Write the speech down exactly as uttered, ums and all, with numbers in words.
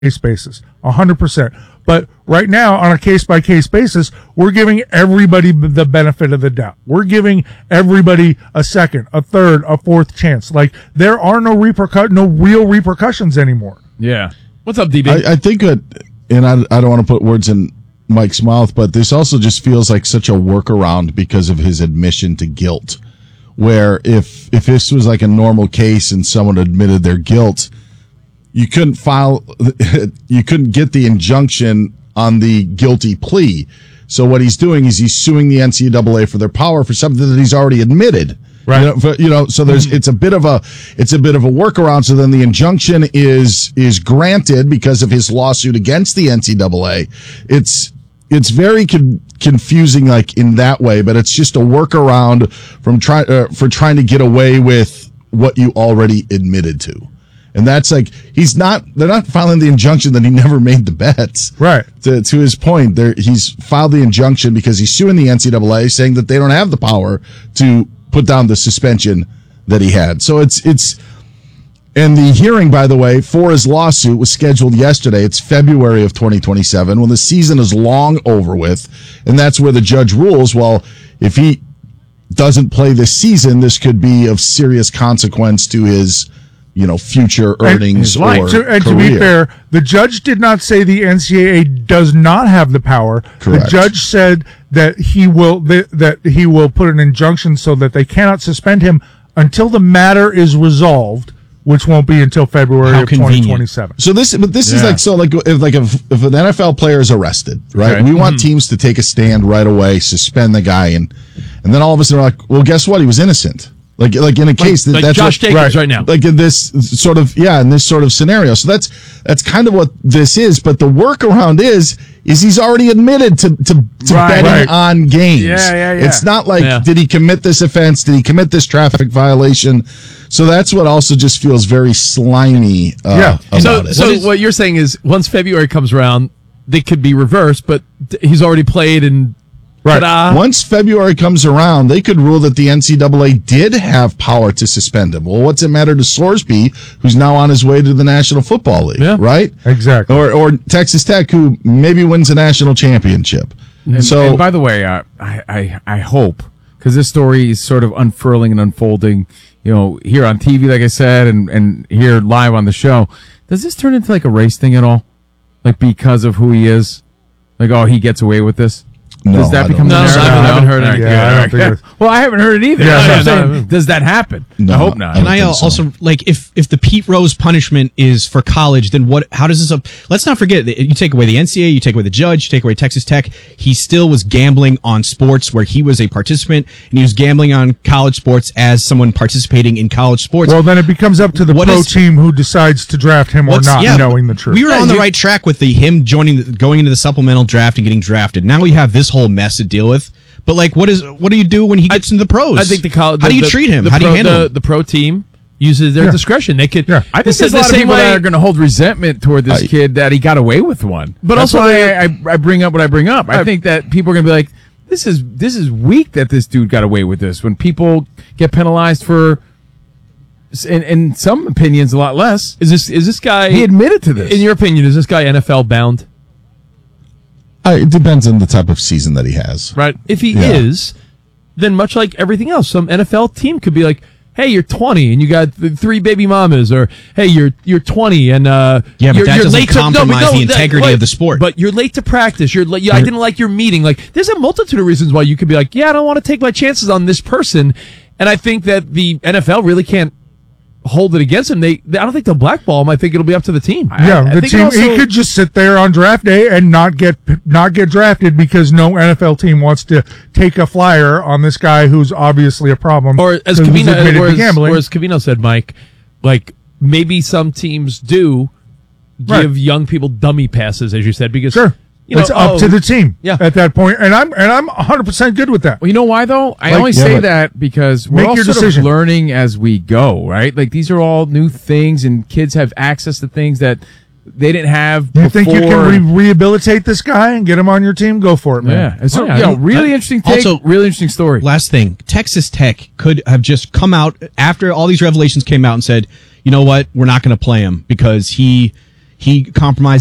case basis, one hundred percent. But right now, on a case-by-case basis, we're giving everybody the benefit of the doubt. We're giving everybody a second, a third, a fourth chance. Like, there are no repercu- no real repercussions anymore. Yeah. What's up, D B? I, I think that, and I, I don't want to put words in Mike's mouth, but this also just feels like such a workaround because of his admission to guilt. Where if if this was like a normal case and someone admitted their guilt, you couldn't file, you couldn't get the injunction on the guilty plea. So what he's doing is he's suing the N C double A for their power for something that he's already admitted. Right. You know, for, you know, so there's, it's a bit of a, it's a bit of a workaround. So then the injunction is, is granted because of his lawsuit against the N C double A. It's, it's very con- confusing, like in that way, but it's just a workaround from try, uh, for trying to get away with what you already admitted to. And that's like, he's not, they're not filing the injunction that he never made the bets. Right. To, to his point, there, he's filed the injunction because he's suing the N C double A, saying that they don't have the power to put down the suspension that he had. So it's, it's, and the hearing, by the way, for his lawsuit was scheduled yesterday. It's February of twenty twenty-seven, when the season is long over with. And that's where the judge rules, well, if he doesn't play this season, this could be of serious consequence to his, you know, future earnings or and to, and career. to be fair, the judge did not say the N C double A does not have the power. Correct. The judge said that he will that, that he will put an injunction so that they cannot suspend him until the matter is resolved, which won't be until February How of convenient. twenty twenty-seven. So this, but this is Yeah. like, so like, if like if, if an N F L player is arrested, right? Okay. We want Mm-hmm. teams to take a stand right away, suspend the guy, and and then all of a sudden, like, well, guess what? He was innocent. Like, like in a case that like that's Josh what, Jacobs right now. Like in this sort of, yeah, in this sort of scenario. So that's that's kind of what this is. But the workaround is is he's already admitted to to, to Right, betting right. on games. Yeah, yeah, yeah. It's not like Yeah. did he commit this offense? Did he commit this traffic violation? So that's what also just feels very slimy. Uh, Yeah. about So, it. so what you're saying is once February comes around, they could be reversed, but th- he's already played and Right. ta-da. Once February comes around, they could rule that the N C double A did have power to suspend him. Well, what's it matter to Sorsby, who's now on his way to the National Football League, Yeah. right? Exactly. Or or Texas Tech, who maybe wins a national championship. And, so, and by the way, uh, I, I I hope, because this story is sort of unfurling and unfolding, you know, here on T V, like I said, and and here live on the show. Does this turn into like a race thing at all? Like because of who he is? Like, oh, he gets away with this? No, Does that I become don't the No, narrative? I haven't heard No? anything. Yeah, I don't think it's- Well, I haven't heard it either. Yeah, That's what I'm no, saying. no. Does that happen? No, I hope not. I And don't I think so. also like if if the Pete Rose punishment is for college, then what? How does this? Let's not forget that you take away the N C double A, you take away the judge, you take away Texas Tech. He still was gambling on sports where he was a participant, and he was gambling on college sports as someone participating in college sports. Well, then it becomes up to the What pro is- team who decides to draft him or What's- not, yeah, knowing the truth. We were Yeah, on the you- right track with the him joining, the, going into the supplemental draft and getting drafted. Now we have this whole mess to deal with. But like, what is what do you do when he gets into the pros? I think the college. How do you the, treat him? The How do you pro, handle the, him? the pro team uses their Yeah. discretion. They could. Yeah. I think this there's is a the lot of same people way. that are going to hold resentment toward this I- kid that he got away with one. But That's also why they- I, I, I bring up what I bring up. I think that people are going to be like, "This is this is weak that this dude got away with this." When people get penalized for, in, in some opinions, a lot less. Is this is this guy? He admitted to this. In your opinion, is this guy N F L bound? I, it depends on the type of season that he has. Right. If he Yeah. is, then much like everything else, some N F L team could be like, "Hey, you're twenty and you got th- three baby mamas," or "Hey, you're you're twenty and uh, Yeah, but you're, that you're doesn't late to, no, but compromise no, the that- integrity wait, of the sport. But you're late to practice. You're, like, I didn't like your meeting. Like, there's a multitude of reasons why you could be like, "Yeah, I don't want to take my chances on this person," and I think that the N F L really can't hold it against him. They, they I don't think they'll blackball him. I think it'll be up to the team. Yeah, I the think team also- he could just sit there on draft day and not get not get drafted because no N F L team wants to take a flyer on this guy who's obviously a problem. Or as 'cause he's Cavino, admitted or to as, gambling. or as Cavino said, Mike, like maybe some teams do give Right. young people dummy passes, as you said, because Sure, you know, it's up oh, to the team Yeah. at that point, and I'm and I'm one hundred percent good with that. Well, you know why though? I Like, only yeah, say but- that because we're Make all your sort decision. of learning as we go, right? Like these are all new things, and kids have access to things that they didn't have You before. think you can re- rehabilitate this guy and get him on your team? Go for it, man. Yeah, it's Oh, yeah, you know, I- really I- interesting take. also- really interesting story. Last thing, Texas Tech could have just come out after all these revelations came out and said, you know what, we're not going to play him because he he compromised